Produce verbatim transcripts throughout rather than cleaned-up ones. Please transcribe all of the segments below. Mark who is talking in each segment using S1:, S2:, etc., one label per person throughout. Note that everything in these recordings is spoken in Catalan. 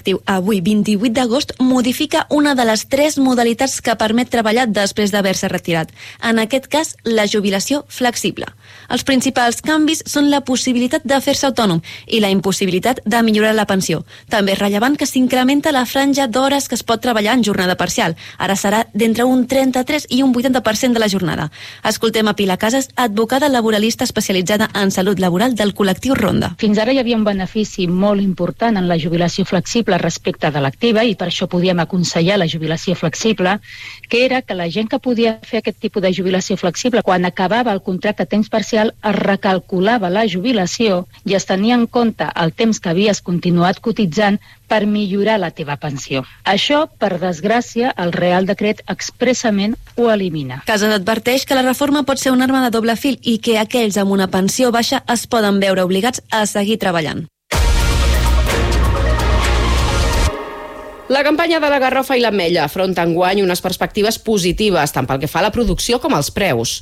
S1: efectiu avui, vint-i-vuit d'agost, modifica una de les tres modalitats que permet treballar després d'haver-se retirat. En aquest cas, la jubilació flexible. Els principals canvis són la possibilitat de fer-se autònom i la impossibilitat de millorar la pensió. També és rellevant que s'incrementa la franja d'hores que es pot treballar en jornada parcial. Ara serà d'entre un trenta-tres i un vuitanta per cent de la jornada. Escoltem a Pilar Casas, advocada laboralista especialitzada en salut laboral del col·lectiu Ronda.
S2: Fins ara hi havia un benefici molt important en la jubilació flexible respecte de l'activa i per això podíem aconsellar la jubilació flexible, que era que la gent que podia fer aquest tipus de jubilació flexible, quan acabava el contracte a temps parcial, es recalculava la jubilació i es tenia en compte el temps que havies continuat cotitzant per millorar la teva pensió. Això, per desgràcia, el Real Decret expressament ho elimina.
S1: Casas adverteix que la reforma pot ser una arma de doble fil i que aquells amb una pensió baixa es poden veure obligats a seguir treballant.
S3: La campanya de la garrofa i l'ametlla afronta enguany unes perspectives positives, tant pel que fa a la producció com als preus.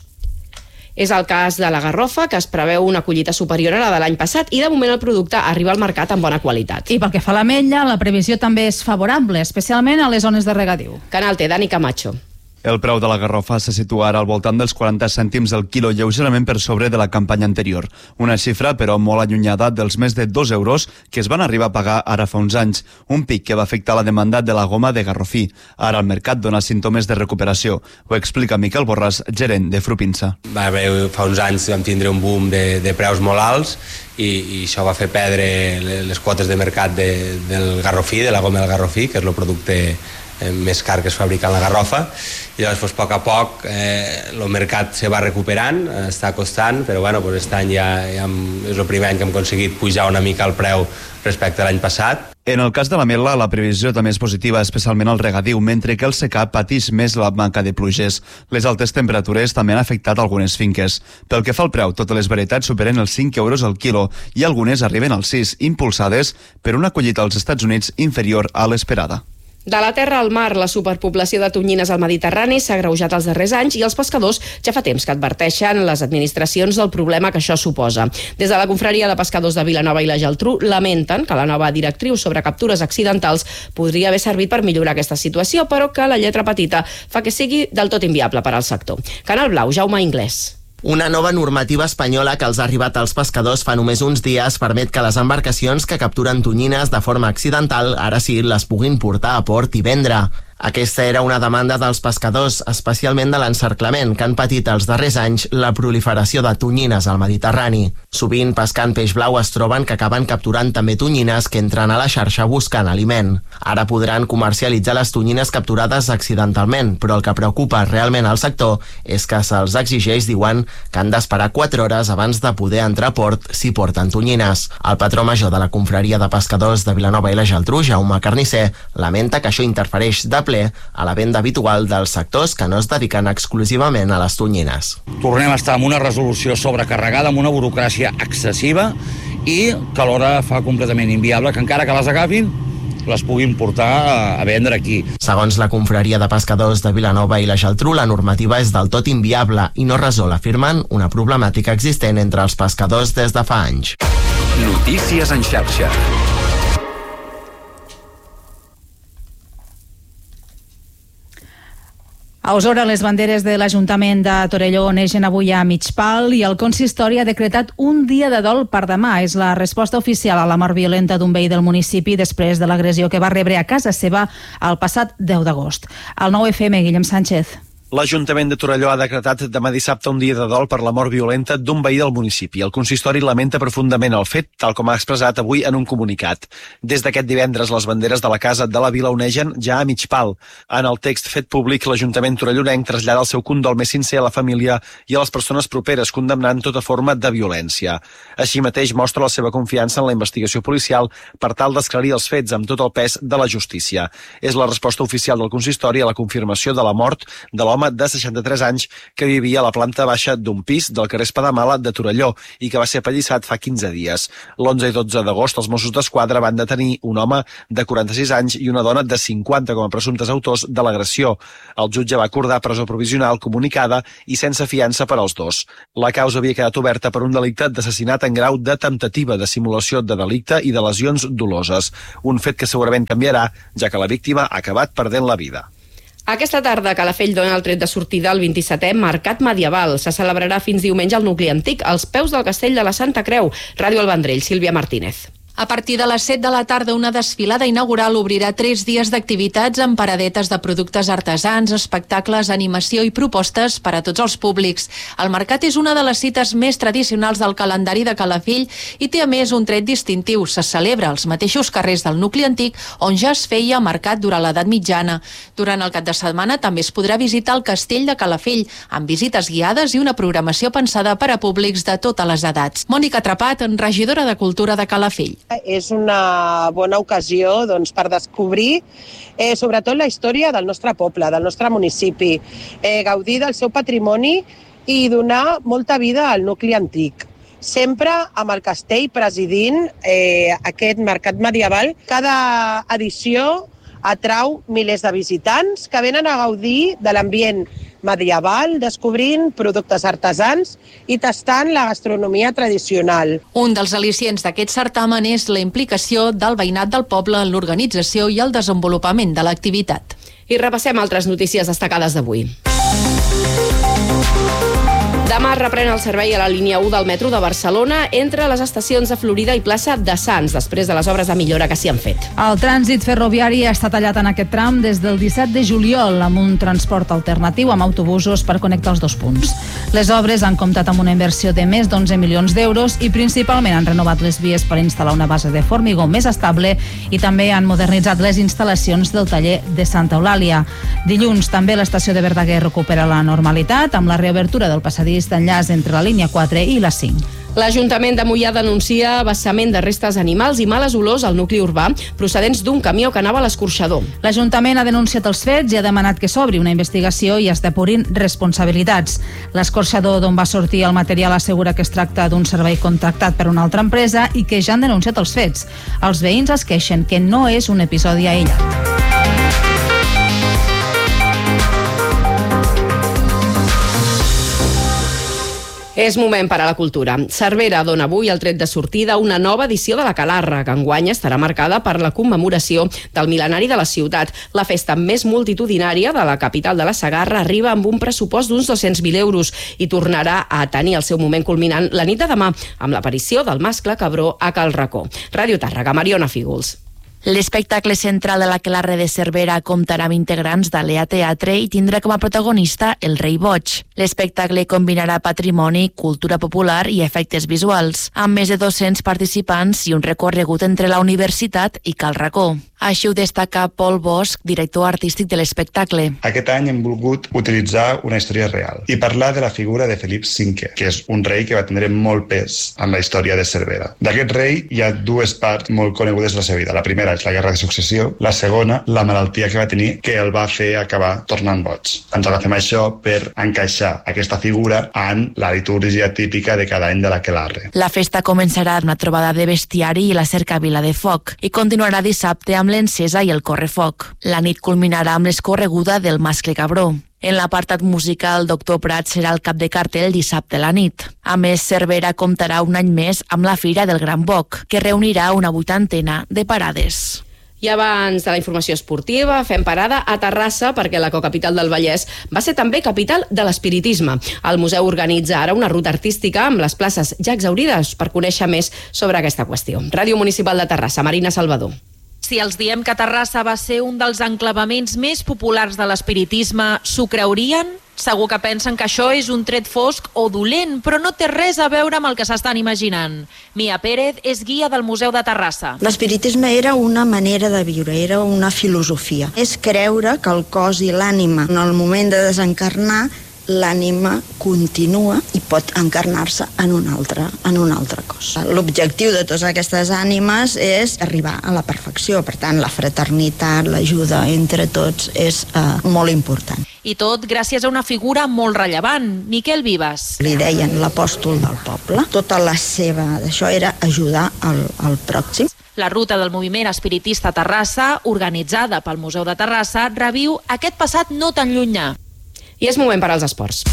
S3: És el cas de la garrofa, que es preveu una collita superior a la de l'any passat i de moment el producte arriba al mercat amb bona qualitat.
S4: I pel que fa a l'ametlla, la previsió també és favorable, especialment a les zones de regadiu.
S3: Canal T, Dani Camacho.
S5: El preu de la garrofa se situa ara al voltant dels quaranta cèntims el quilo, lleugerament per sobre de la campanya anterior. Una xifra, però, molt allunyada dels més de dos euros que es van arribar a pagar ara fa uns anys. Un pic que va afectar la demanda de la goma de garrofí. Ara el mercat dona símptomes de recuperació. Ho explica Miquel Borràs, gerent de Frupinsa.
S6: Va haver, fa uns anys vam tindre un boom de, de preus molt alts i, i això va fer perdre les quotes de mercat de, del garrofí, de la goma del garrofí, que és el producte més car que es fabrica en la garrofa, i llavors pues, a poc a poc eh, el mercat se va recuperant, eh, està costant, però bueno, pues, aquest any ja, ja hem, és el primer any que hem aconseguit pujar una mica el preu respecte a l'any passat.
S5: En el cas de l'ametla, la previsió també és positiva, especialment al regadiu, mentre que el secà pateix més la manca de pluges. Les altes temperatures també han afectat algunes finques. Pel que fa al preu, totes les varietats superen els cinc euros al quilo i algunes arriben als sis, impulsades per una collita als Estats Units inferior a l'esperada.
S3: De la terra al mar, la superpoblació de tonyines al Mediterrani s'ha agreujat els darrers anys i els pescadors ja fa temps que adverteixen les administracions del problema que això suposa. Des de la confraria de pescadors de Vilanova i la Geltrú lamenten que la nova directriu sobre captures accidentals podria haver servit per millorar aquesta situació, però que la lletra petita fa que sigui del tot inviable per al sector. Canal Blau, Jaume Inglés.
S7: Una nova normativa espanyola que els ha arribat als pescadors fa només uns dies permet que les embarcacions que capturen tonyines de forma accidental ara sí les puguin portar a port i vendre. Aquesta era una demanda dels pescadors, especialment de l'encerclament, que han patit els darrers anys la proliferació de tonyines al Mediterrani. Sovint, pescant peix blau es troben que acaben capturant també tonyines que entren a la xarxa buscant aliment. Ara podran comercialitzar les tonyines capturades accidentalment, però el que preocupa realment al sector és que se'ls exigeix, diuen, que han d'esperar quatre hores abans de poder entrar a port si porten tonyines. El patró major de la confraria de pescadors de Vilanova i la Geltrú, Jaume Carnisser, lamenta que això interfereix de a la venda habitual dels sectors que no es dediquen exclusivament a les tonyines.
S8: Tornem a estar amb una resolució sobrecarregada, amb una burocràcia excessiva i que alhora fa completament inviable que encara que les agafin les puguin portar a vendre aquí.
S7: Segons la confraria de pescadors de Vilanova i la Geltrú, la normativa és del tot inviable i no resol, afirmen, una problemàtica existent entre els pescadors des de fa anys.
S9: Notícies en xarxa.
S4: A Osora, les banderes de l'Ajuntament de Torelló neixen avui a mig pal i el consistori ha decretat un dia de dol per demà. És la resposta oficial a la mort violenta d'un veí del municipi després de l'agressió que va rebre a casa seva el passat deu d'agost. Al nou F M, Guillem Sánchez.
S10: L'Ajuntament de Torelló ha decretat demà dissabte un dia de dol per la mort violenta d'un veí del municipi. El consistori lamenta profundament el fet, tal com ha expressat avui en un comunicat. Des d'aquest divendres, les banderes de la casa de la vila onegen ja a mig pal. En el text fet públic, l'Ajuntament torellonenc trasllada el seu condol més sincer a la família i a les persones properes, condemnant tota forma de violència. Així mateix, mostra la seva confiança en la investigació policial per tal d'esclarir els fets amb tot el pes de la justícia. És la resposta oficial del consistori a la confirmació de la mort de l'home home de seixanta-tres anys que vivia a la planta baixa d'un pis del carrer Espadamala de Torelló i que va ser apallissat fa quinze dies. L'onze i dotze d'agost els Mossos d'Esquadra van detenir un home de quaranta-sis anys i una dona de cinquanta com a presumptes autors de l'agressió. El jutge va acordar presó provisional comunicada i sense fiança per als dos. La causa havia quedat oberta per un delicte d'assassinat en grau de temptativa de simulació de delicte i de lesions doloses, un fet que segurament canviarà, ja que la víctima ha acabat perdent la vida.
S3: Aquesta tarda, Calafell dona el tret de sortida al vint-i-setè Mercat Medieval. Se celebrarà fins diumenge al nucli antic, als peus del castell de la Santa Creu. Ràdio El Vendrell, Sílvia Martínez.
S11: A partir de les set de la tarda, una desfilada inaugural obrirà tres dies d'activitats amb paradetes de productes artesans, espectacles, animació i propostes per a tots els públics. El mercat és una de les cites més tradicionals del calendari de Calafell i té a més un tret distintiu. Se celebra als mateixos carrers del nucli antic on ja es feia mercat durant l'edat mitjana. Durant el cap de setmana també es podrà visitar el castell de Calafell amb visites guiades i una programació pensada per a públics de totes les edats. Mònica Trapat, regidora de Cultura de Calafell.
S12: És una bona ocasió doncs, per descobrir eh, sobretot la història del nostre poble, del nostre municipi, eh, gaudir del seu patrimoni i donar molta vida al nucli antic. Sempre amb el castell presidint eh, aquest mercat medieval. Cada edició atrau milers de visitants que venen a gaudir de l'ambient medieval, descobrint productes artesans i tastant la gastronomia tradicional.
S11: Un dels al·licients d'aquest certamen és la implicació del veïnat del poble en l'organització i el desenvolupament de l'activitat.
S3: I repassem altres notícies destacades d'avui. Demà reprèn el servei a la línia u del metro de Barcelona entre les estacions de Florida i plaça de Sants, després de les obres de millora que s'hi han fet.
S4: El trànsit ferroviari està tallat en aquest tram des del disset de juliol amb un transport alternatiu amb autobusos per connectar els dos punts. Les obres han comptat amb una inversió de més d'onze milions d'euros i principalment han renovat les vies per instal·lar una base de formigó més estable i també han modernitzat les instal·lacions del taller de Santa Eulàlia. Dilluns també l'estació de Verdaguer recupera la normalitat amb la reobertura del passadís d'enllaç entre la línia quatre i la cinc.
S3: L'Ajuntament de Moià denuncia vessament de restes animals i males olors al nucli urbà procedents d'un camió que anava a l'escorxador.
S4: L'Ajuntament ha denunciat els fets i ha demanat que s'obri una investigació i es depurin responsabilitats. L'escorxador d'on va sortir el material assegura que es tracta d'un servei contractat per una altra empresa i que ja han denunciat els fets. Els veïns es queixen que no és un episodi aïllat.
S3: És moment per a la cultura. Cervera dona avui el tret de sortida a una nova edició de la Calarra, que enguany estarà marcada per la commemoració del mil·lenari de la ciutat. La festa més multitudinària de la capital de la Segarra arriba amb un pressupost d'uns dos-cents mil euros i tornarà a tenir el seu moment culminant la nit de demà amb l'aparició del mascle cabró a Cal Racó. Ràdio Tàrrega, Mariona Fígols.
S1: L'espectacle central de la Calarra de Cervera comptarà amb integrants d'Alea Teatre i tindrà com a protagonista el Rei Boig. L'espectacle combinarà patrimoni, cultura popular i efectes visuals, amb més de dos-cents participants i un recorregut entre la universitat i Cal Racó. Així ho destaca Pol Bosch, director artístic de l'espectacle.
S13: Aquest any hem volgut utilitzar una història real i parlar de la figura de Felip cinquè, que és un rei que va tindre molt pes en la història de Cervera. D'aquest rei hi ha dues parts molt conegudes de la seva vida. La primera és la Guerra de Successió, la segona, la malaltia que va tenir que el va fer acabar tornant boig. Ens agafem això per encaixar aquesta figura en la litúrgia típica de cada any de la Calarra.
S1: La festa començarà amb una trobada de bestiari i la cercavila de foc i continuarà dissabte amb l'encesa i el correfoc. La nit culminarà amb l'escorreguda del mascle cabró. En l'apartat musical, el doctor Prat serà el cap de cartell dissabte a la nit. A més, Cervera comptarà un any més amb la Fira del Gran Boc, que reunirà una vuitantena de parades.
S3: I abans de la informació esportiva, fem parada a Terrassa perquè la cocapital del Vallès va ser també capital de l'espiritisme. El museu organitza ara una ruta artística amb les places ja exhaurides per conèixer més sobre aquesta qüestió. Ràdio Municipal de Terrassa, Marina Salvador.
S14: Si els diem que Terrassa va ser un dels enclavaments més populars de l'espiritisme, s'ho creurien? Segur que pensen que això és un tret fosc o dolent, però no té res a veure amb el que s'estan imaginant. Mia Pérez és guia del Museu de Terrassa.
S15: L'espiritisme era una manera de viure, era una filosofia. És creure que el cos i l'ànima, en el moment de desencarnar, l'ànima continua i pot encarnar-se en una altra, en una altra cosa. L'objectiu de totes aquestes ànimes és arribar a la perfecció. Per tant, la fraternitat, l'ajuda entre tots és eh, molt important.
S14: I tot gràcies a una figura molt rellevant, Miquel Vives.
S15: Li deien l'apòstol del poble. Tota la seva d'això era ajudar el, el pròxim.
S14: La ruta del moviment espiritista a Terrassa, organitzada pel Museu de Terrassa, reviu aquest passat no tan llunyà.
S3: I és moment per als esports.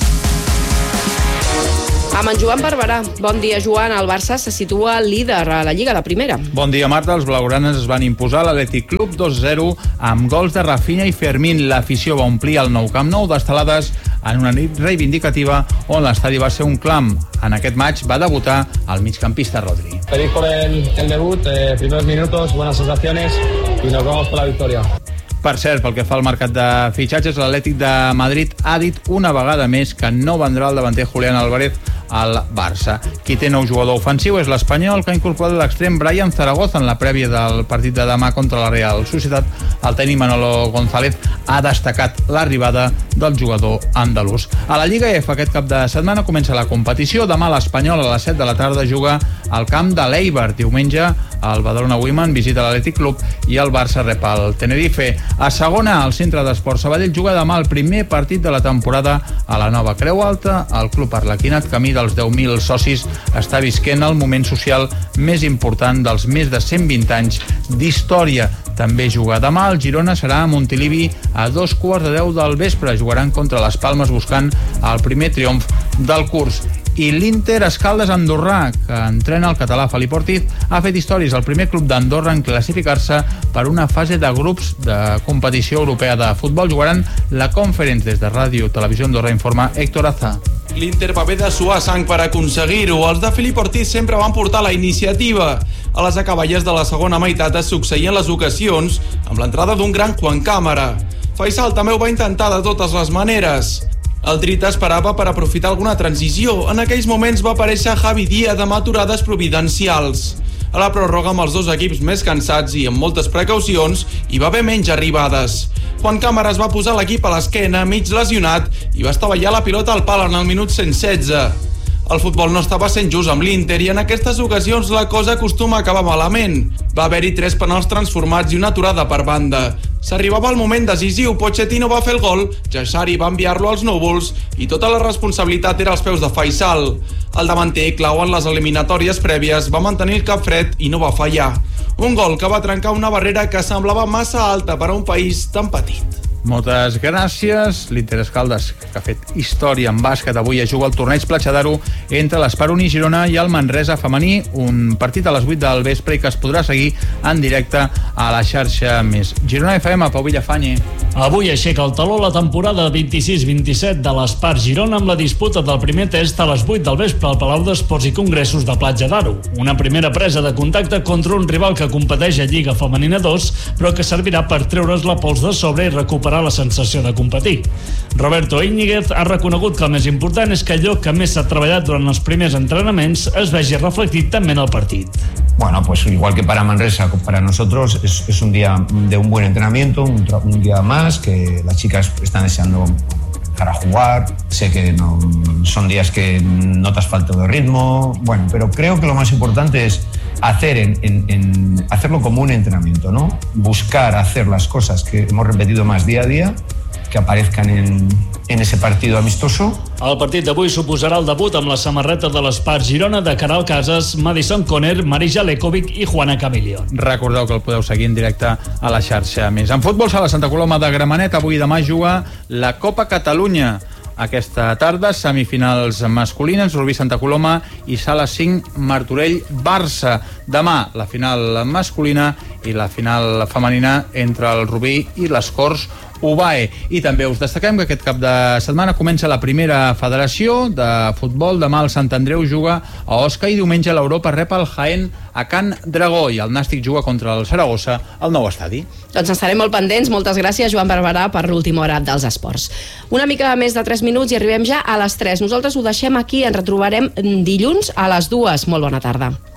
S3: Amb en Joan Barberà. Bon dia, Joan. El Barça se situa líder a la Lliga de Primera.
S16: Bon dia, Marta. Els blaugranes es van imposar a l'Atlètic Club dos a zero amb gols de Rafinha i Fermín. L'afició va omplir el nou Camp Nou d'estelades en una nit reivindicativa on l'estadi va ser un clam. En aquest maig va debutar el migcampista Rodri.
S17: Feliz por el, el debut, eh, primeros minutos, buenas sensaciones y nos vamos por la victoria.
S16: Per cert, pel que fa al mercat de fitxatges, l'Atlètic de Madrid ha dit una vegada més que no vendrà el davanter Julián Álvarez al Barça. Qui té nou jugador ofensiu és l'Espanyol, que ha incorporat l'extrem Brian Zaragoza en la prèvia del partit de demà contra la Real Societat. El tècnic Manolo González ha destacat l'arribada del jugador andalús. A la Lliga F aquest cap de setmana comença la competició. Demà l'Espanyol a les set de la tarda juga al camp de l'Eibar. Diumenge el Badalona Women visita l'Atlètic Club i el Barça rep el Tenerife. A segona, el Centre d'Esports Sabadell juga demà el primer partit de la temporada a la nova Creu Alta. El club arlequinat, camí dels deu mil socis, està visquent el moment social més important dels més de cent vint anys d'història. També juga demà. El Girona serà a Montilivi a dos quarts de deu del vespre. Jugaran contra les Palmes buscant el primer triomf del curs. I l'Inter Escaldes Andorrà, que entrena el català Felip Ortiz, ha fet històries, el primer club d'Andorra en classificar-se per una fase de grups de competició europea de futbol. Jugaran la Conference. Des de Ràdio Televisió Andorra informa Héctor Azà.
S18: L'Inter va haver de suar sang per aconseguir-ho. Els de Felip Ortiz sempre van portar la iniciativa. A les acaballes de la segona meitat es succeïen les ocasions amb l'entrada d'un gran Juan Cámara. Faisal també ho va intentar de totes les maneres. El Drita esperava per aprofitar alguna transició. En aquells moments va aparèixer Javi Díaz amb aturades providencials. A la pròrroga, amb els dos equips més cansats i amb moltes precaucions, hi va haver menys arribades. Juan Cámara es va posar l'equip a l'esquena, mig lesionat, i va estavellar la pilota al pal en el minut cent setze. El futbol no estava sent just amb l'Inter i en aquestes ocasions la cosa acostuma a acabar malament. Va haver-hi tres penals transformats i una aturada per banda. S'arribava al moment decisiu, Pochettino va fer el gol, Jassari va enviar-lo als núvols i tota la responsabilitat era als peus de Faisal. El davanter, clau en les eliminatòries prèvies, va mantenir el cap fred i no va fallar. Un gol que va trencar una barrera que semblava massa alta per a un país tan petit.
S16: Moltes gràcies. L'Inter Escaldes, que ha fet història en bàsquet, avui es juga el torneig Platja d'Aro entre l'Esperoni Girona i el Manresa femení, un partit a les vuit del vespre i que es podrà seguir en directe a la xarxa Més. Girona F M, Pau Villafañe.
S19: Avui aixeca el taló la temporada vint-i-sis vint-i-set de l'Espar Girona amb la disputa del primer test a les vuit del vespre al Palau d'Esports i Congressos de Platja d'Aro. Una primera presa de contacte contra un rival que competeix a Lliga Femenina dos, però que servirà per treure's la pols de sobre i recuperar la sensació de competir. Roberto Íñiguez ha reconegut que el més important és que allò que més s'ha treballat durant els primers entrenaments es vegi reflectit també en el partit.
S20: Bueno, pues igual que para Manresa, para nosotros es, es un día de un buen entrenamiento, un, un día más que las chicas están deseando empezar a jugar. Sé que no, son días que notas falta de ritmo, bueno, pero creo que lo más importante es hacer en, en, en hacerlo como un entrenamiento, ¿no? Buscar hacer las cosas que hemos repetido más día a día, que aparezcan en, en ese partido amistoso.
S19: El partit d'avui suposarà el debut amb la samarreta de l'Espar Girona de Caral Casas, Madison Conner, Marija Lekovic i Juana Camilion.
S16: Recordeu que el podeu seguir en directe a la xarxa Més. En futbol, Sala Santa Coloma de Gramenet, avui i demà juga la Copa Catalunya. Aquesta tarda, semifinals masculines, Rubí Santa Coloma i Sala cinc, Martorell Barça. Demà, la final masculina i la final femenina entre el Rubí i les Corts U B A E. I també us destaquem que aquest cap de setmana comença la primera federació de futbol. Demà el Sant Andreu juga a Osca i diumenge l'Europa rep el Jaén a Can Dragó i el Nàstic juga contra el Saragossa al nou estadi.
S3: Doncs estarem molt pendents. Moltes gràcies, Joan Barberà, per l'última hora dels esports. Una mica més de tres minuts i arribem ja a les tres. Nosaltres ho deixem aquí. Ens retrobarem dilluns a les dues. Molt bona tarda.